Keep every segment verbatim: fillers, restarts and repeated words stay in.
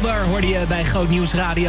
Oktober hoorde je bij Groot Nieuws Radio.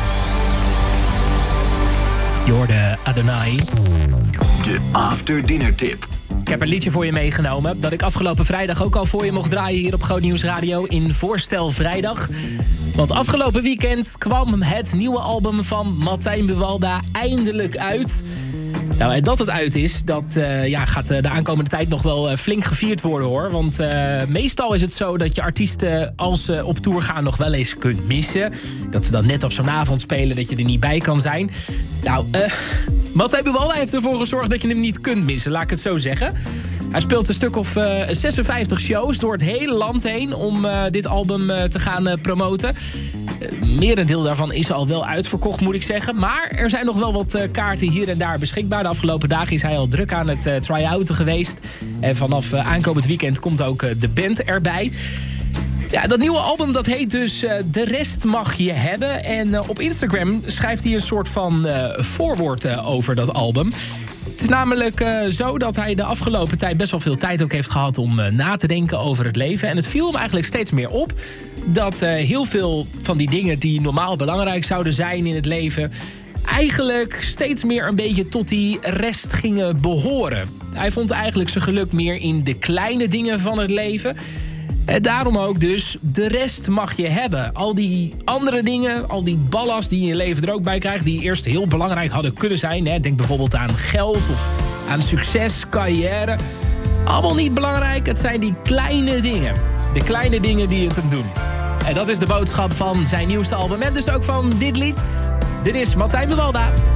Je hoorde Adonai. De After Dinner Tip. Ik heb een liedje voor je meegenomen dat ik afgelopen vrijdag ook al voor je mocht draaien hier op Groot Nieuws Radio in Voorstel Vrijdag. Want afgelopen weekend kwam het nieuwe album van Martijn Buwalda eindelijk uit. Nou, en dat het uit is, dat uh, ja, gaat uh, de aankomende tijd nog wel uh, flink gevierd worden, hoor. Want uh, meestal is het zo dat je artiesten, als ze op tour gaan, nog wel eens kunt missen. Dat ze dan net op zo'n avond spelen dat je er niet bij kan zijn. Nou, uh, Martijn Buwalda heeft ervoor gezorgd dat je hem niet kunt missen, laat ik het zo zeggen. Hij speelt een stuk of uh, zesenvijftig shows door het hele land heen om uh, dit album uh, te gaan uh, promoten. Uh, merendeel daarvan is al wel uitverkocht, moet ik zeggen. Maar er zijn nog wel wat uh, kaarten hier en daar beschikbaar. De afgelopen dagen is hij al druk aan het uh, try-outen geweest. En vanaf uh, aankomend weekend komt ook uh, de band erbij. Ja, dat nieuwe album dat heet dus uh, De Rest Mag Je Hebben. En uh, op Instagram schrijft hij een soort van uh, voorwoord uh, over dat album. Het is namelijk uh, zo dat hij de afgelopen tijd best wel veel tijd ook heeft gehad om uh, na te denken over het leven. En het viel hem eigenlijk steeds meer op dat uh, heel veel van die dingen die normaal belangrijk zouden zijn in het leven eigenlijk steeds meer een beetje tot die rest gingen behoren. Hij vond eigenlijk zijn geluk meer in de kleine dingen van het leven. En daarom ook dus, de rest mag je hebben. Al die andere dingen, al die ballast die je in je leven er ook bij krijgt, die eerst heel belangrijk hadden kunnen zijn. Hè. Denk bijvoorbeeld aan geld of aan succes, carrière. Allemaal niet belangrijk, het zijn die kleine dingen. De kleine dingen die het hem doen. En dat is de boodschap van zijn nieuwste album en dus ook van dit lied. Dit is Martijn Buwalda.